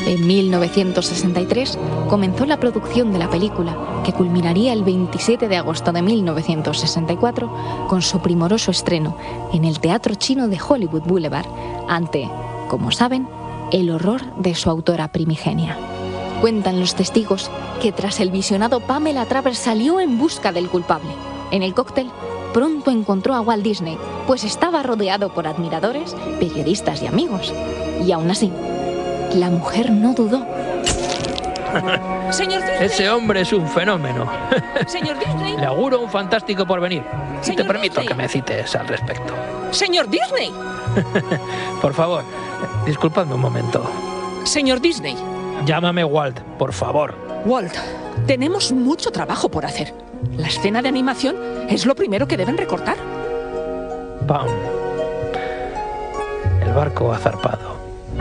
En 1963 comenzó la producción de la película, que culminaría el 27 de agosto de 1964 con su primoroso estreno en el Teatro Chino de Hollywood Boulevard, ante, como saben, el horror de su autora primigenia. Cuentan los testigos que tras el visionado Pamela Travers salió en busca del culpable. En el cóctel pronto encontró a Walt Disney, pues estaba rodeado por admiradores, periodistas y amigos. Y aún así, la mujer no dudó. Señor Disney. Ese hombre es un fenómeno. Señor Disney. Le auguro un fantástico porvenir. Y te permito Disney. que me cites al respecto. Señor Disney. Por favor, disculpadme un momento. Señor Disney. Llámame Walt, por favor. Walt, tenemos mucho trabajo por hacer. La escena de animación es lo primero que deben recortar. ¡Pam! El barco ha zarpado.